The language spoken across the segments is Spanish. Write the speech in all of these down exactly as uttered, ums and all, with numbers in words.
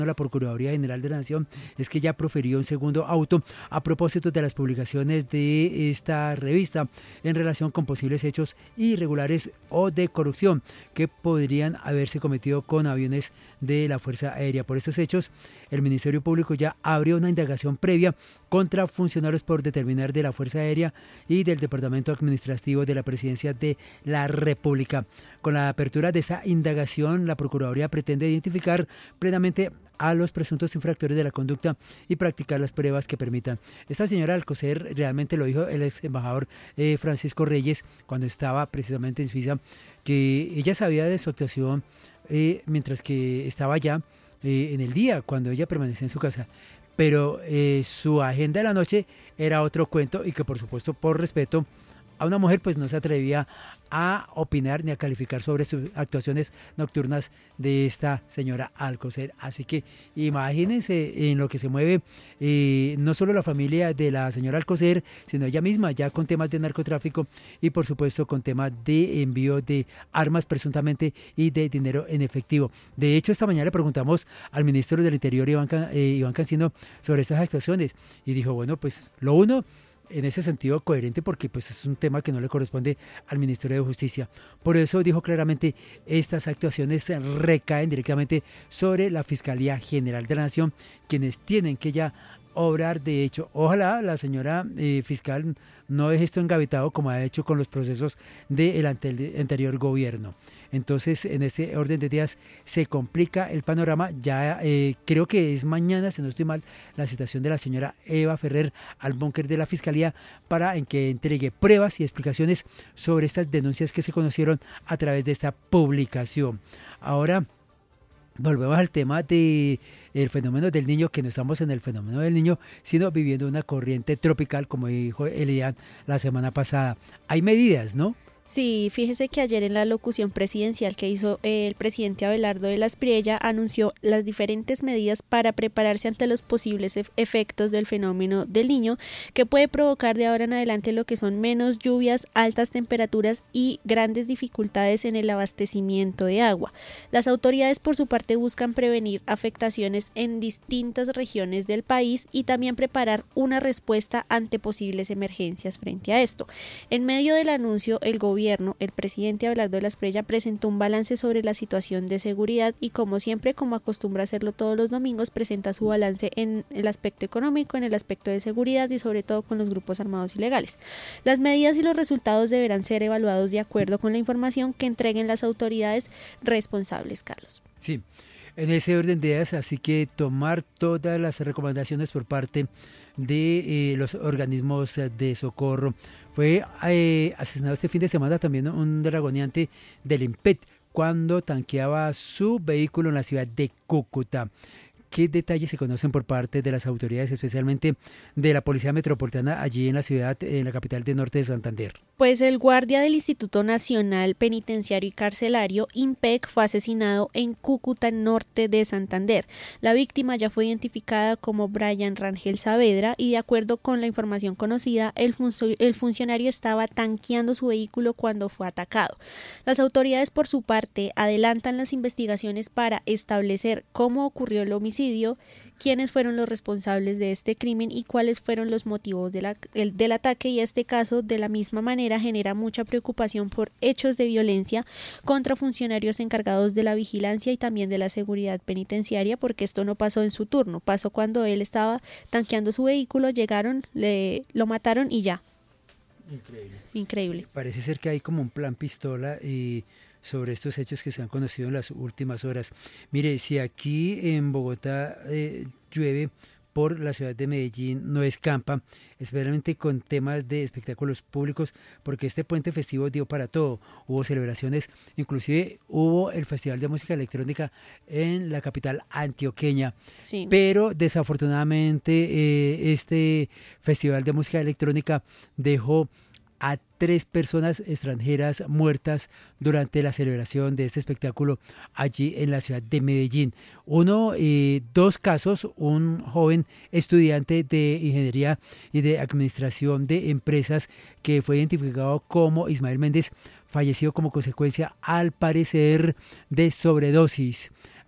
la Procuraduría General de la Nación es que ya profirió un segundo auto a propósito de las publicaciones de esta revista en relación con posibles hechos irregulares o de corrupción que podrían haberse cometido con aviones de la Fuerza Aérea. Por estos hechos, el Ministerio Público ya abrió una indagación previa contra funcionarios por determinar de la Fuerza Aérea y del Departamento Administrativo de la Presidencia de la República. Con la apertura de esta indagación, la Procuraduría pretende identificar plenamente a los presuntos infractores de la conducta y practicar las pruebas que permitan. Esta señora Alcocer realmente lo dijo el ex embajador eh, Francisco Reyes cuando estaba precisamente en Suiza, que ella sabía de su actuación eh, mientras que estaba allá eh, en el día, cuando ella permanecía en su casa. Pero eh, su agenda de la noche era otro cuento y que por supuesto por respeto a una mujer pues no se atrevía a opinar ni a calificar sobre sus actuaciones nocturnas de esta señora Alcocer. Así que imagínense en lo que se mueve eh, no solo la familia de la señora Alcocer, sino ella misma ya con temas de narcotráfico y por supuesto con temas de envío de armas presuntamente y de dinero en efectivo. De hecho, esta mañana le preguntamos al ministro del Interior, Iván, eh, Iván Cancino, sobre estas actuaciones y dijo, bueno, pues lo uno, en ese sentido coherente porque pues es un tema que no le corresponde al Ministerio de Justicia. Por eso dijo claramente, estas actuaciones recaen directamente sobre la Fiscalía General de la Nación, quienes tienen que ya obrar de hecho. Ojalá la señora eh, fiscal no deje esto engavetado como ha hecho con los procesos del ante, anterior gobierno. Entonces, en este orden de días se complica el panorama. Ya eh, creo que es mañana, si no estoy mal, la citación de la señora Eva Ferrer al búnker de la Fiscalía para en que entregue pruebas y explicaciones sobre estas denuncias que se conocieron a través de esta publicación. Ahora, volvemos al tema del fenómeno del niño, que no estamos en el fenómeno del niño, sino viviendo una corriente tropical, como dijo Elian la semana pasada. Hay medidas, ¿no? Sí, fíjese que ayer en la locución presidencial que hizo eh, el presidente Abelardo de la Espriella anunció las diferentes medidas para prepararse ante los posibles ef- efectos del fenómeno del Niño, que puede provocar de ahora en adelante lo que son menos lluvias, altas temperaturas y grandes dificultades en el abastecimiento de agua. Las autoridades por su parte buscan prevenir afectaciones en distintas regiones del país y también preparar una respuesta ante posibles emergencias frente a esto. En medio del anuncio, el gobierno el presidente Abelardo de la Espriella presentó un balance sobre la situación de seguridad y, como siempre, como acostumbra hacerlo todos los domingos, presenta su balance en el aspecto económico, en el aspecto de seguridad y sobre todo con los grupos armados ilegales. Las medidas y los resultados deberán ser evaluados de acuerdo con la información que entreguen las autoridades responsables, Carlos. Sí, en ese orden de ideas, así que tomar todas las recomendaciones por parte de eh, los organismos de socorro. Fue eh, asesinado este fin de semana también un dragoneante del IMPET cuando tanqueaba su vehículo en la ciudad de Cúcuta. ¿Qué detalles se conocen por parte de las autoridades, especialmente de la Policía Metropolitana allí en la ciudad, en la capital del norte de Santander? Pues el guardia del Instituto Nacional Penitenciario y Carcelario, INPEC, fue asesinado en Cúcuta, norte de Santander. La víctima ya fue identificada como Brian Rangel Saavedra y, de acuerdo con la información conocida, el, fun- el funcionario estaba tanqueando su vehículo cuando fue atacado. Las autoridades, por su parte, adelantan las investigaciones para establecer cómo ocurrió el homicidio, quiénes fueron los responsables de este crimen y cuáles fueron los motivos de la, el, del ataque, y este caso de la misma manera genera mucha preocupación por hechos de violencia contra funcionarios encargados de la vigilancia y también de la seguridad penitenciaria, porque esto no pasó en su turno, pasó cuando él estaba tanqueando su vehículo, llegaron, le, lo mataron y ya. Increíble. Increíble. Parece ser que hay como un plan pistola y sobre estos hechos que se han conocido en las últimas horas. Mire, si aquí en Bogotá eh, llueve, por la ciudad de Medellín no escampa, especialmente con temas de espectáculos públicos, porque este puente festivo dio para todo. Hubo celebraciones, inclusive hubo el Festival de Música Electrónica en la capital antioqueña. Sí. Pero desafortunadamente eh, este Festival de Música Electrónica dejó a tres personas extranjeras muertas durante la celebración de este espectáculo allí en la ciudad de Medellín. Uno, eh, dos casos, un joven estudiante de ingeniería y de administración de empresas que fue identificado como Ismael Méndez, falleció como consecuencia, al parecer, de sobredosis.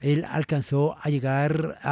él alcanzó a llegar a